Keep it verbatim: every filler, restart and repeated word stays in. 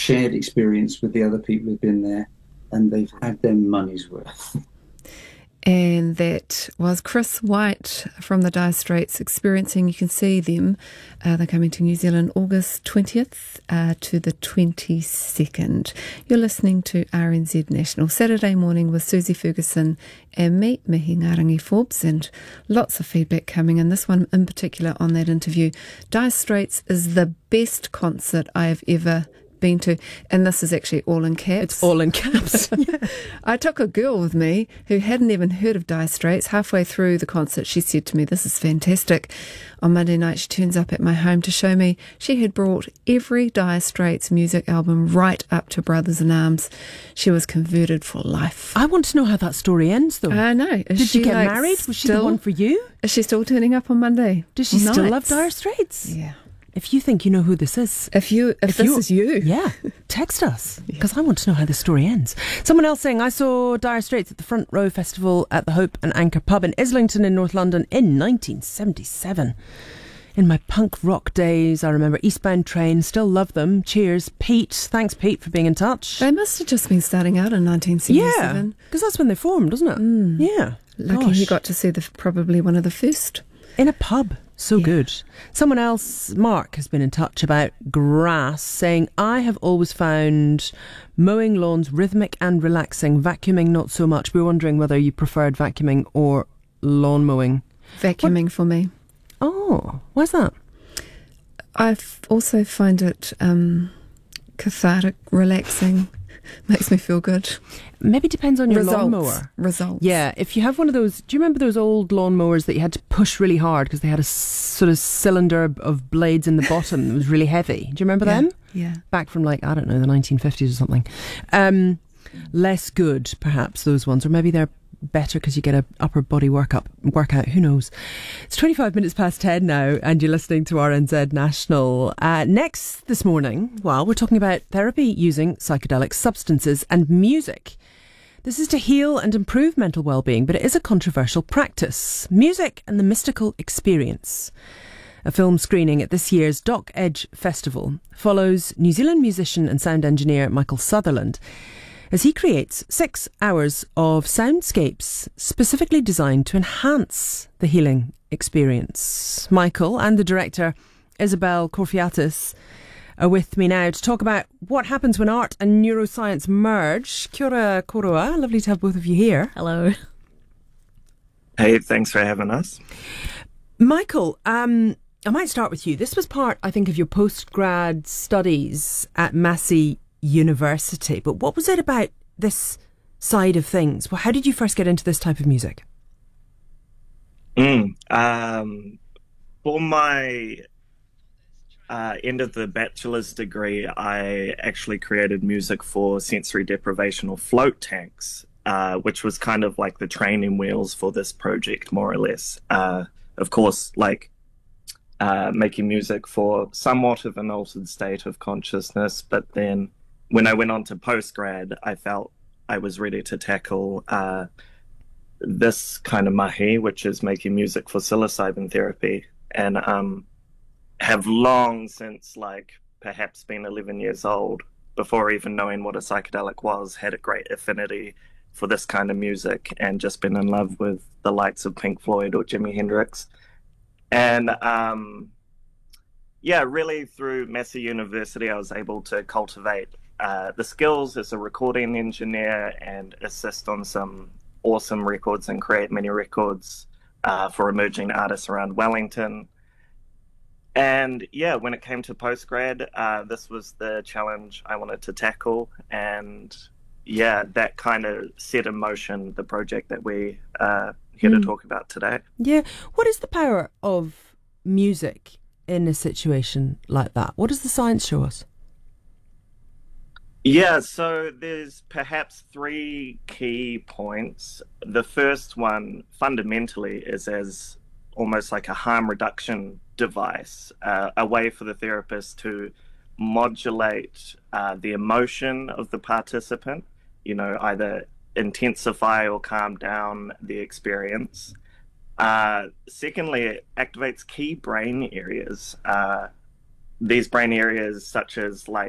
shared experience with the other people who've been there, and they've had their money's worth. And that was Chris White from the Dire Straits Experiencing. You can see them. Uh, they're coming to New Zealand August twentieth uh, to the twenty-second. You're listening to R N Z National Saturday Morning with Susie Ferguson and me, Mihi Ngarangi Forbes, and lots of feedback coming in. This one in particular on that interview. Dire Straits is the best concert I have ever been to, and this is actually all in caps. It's all in caps. Yeah. I took a girl with me who hadn't even heard of Dire Straits. Halfway through the concert, she said to me, "This is fantastic." On Monday night, she turns up at my home to show me she had brought every Dire Straits music album right up to Brothers in Arms. She was converted for life. I want to know how that story ends, though. I know. Is Did she you get like married? Was she still, the one for you? Is she still turning up on Monday? Does she still nights? love Dire Straits? Yeah. If you think you know who this is, If you, if, If this you- is you, yeah, text us, because I want to know how the story ends. Someone else saying, I saw Dire Straits at the Front Row Festival at the Hope and Anchor pub in Islington in North London in nineteen seventy-seven. In my punk rock days, I remember Eastbound Train, still love them. Cheers, Pete. Thanks, Pete, for being in touch. they must have just been starting out in nineteen seventy-seven. Yeah, because that's when they formed, wasn't it? Mm. Yeah. Lucky Gosh. he got to see the probably one of the first. In a pub. So Yeah. good. Someone else, Mark, has been in touch about grass, saying, I have always found mowing lawns rhythmic and relaxing, vacuuming not so much. We were wondering whether you preferred vacuuming or lawn mowing. Vacuuming what? For me. Oh, why's that? I also find it um, cathartic, relaxing, makes me feel good. Maybe depends on your Results. lawnmower. Results. Yeah, if you have one of those, do you remember those old lawnmowers that you had to push really hard because they had a s- sort of cylinder of blades in the bottom that was really heavy? Do you remember Yeah. them? Yeah. Back from like, I don't know, the nineteen fifties or something. Um, less good, perhaps, those ones. Or maybe they're better because you get a upper body workup, workout. Who knows? It's twenty-five minutes past ten now, and you're listening to R N Z National. Uh, next this morning, well, we're talking about therapy using psychedelic substances and music. This is to heal and improve mental well-being, but it is a controversial practice. Music and the mystical experience. A film screening at this year's Doc Edge Festival follows New Zealand musician and sound engineer Michael Sutherland as he creates six hours of soundscapes specifically designed to enhance the healing experience. Michael and the director Isabel Corfiatis are with me now to talk about what happens when art and neuroscience merge. Kia ora koroa, lovely to have both of you here. Hello. Hey, thanks for having us. Michael, um, I might start with you. This was part, I think, of your postgrad studies at Massey University, but what was it about this side of things? Well, how did you first get into this type of music? Mm, um, for my uh, end of the bachelor's degree, I actually created music for sensory deprivation or float tanks, uh, which was kind of like the training wheels for this project, more or less. Uh, of course, like uh, making music for somewhat of an altered state of consciousness, but then when I went on to postgrad, I felt I was ready to tackle uh, this kind of mahi, which is making music for psilocybin therapy, and um, have long since, like, perhaps been eleven years old, before even knowing what a psychedelic was, had a great affinity for this kind of music and just been in love with the likes of Pink Floyd or Jimi Hendrix. And um, yeah, really through Massey University, I was able to cultivate uh, the skills as a recording engineer and assist on some awesome records and create many records uh, for emerging artists around Wellington. And yeah, when it came to postgrad, uh, this was the challenge I wanted to tackle. And yeah, that kind of set in motion the project that we are here mm. to talk about today. Yeah. What is the power of music in a situation like that? What does the science show us? Yeah, so there's perhaps three key points. The first one, fundamentally, is as almost like a harm reduction device, uh, a way for the therapist to modulate uh, the emotion of the participant, you know, either intensify or calm down the experience. Uh, secondly, it activates key brain areas. Uh, these brain areas such as like